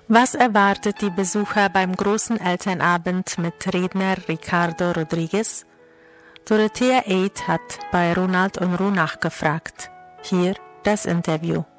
Was erwartet die Besucher beim großen Elternabend mit Redner Ricardo Rodriguez? Dorothea Eid hat bei Ronald Unruh nachgefragt. Hier das Interview.